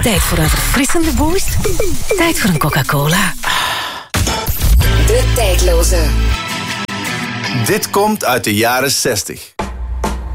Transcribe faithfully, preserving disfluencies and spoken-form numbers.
Tijd voor een verfrissende boost? Tijd voor een Coca-Cola. De tijdloze. Dit komt uit de jaren zestig.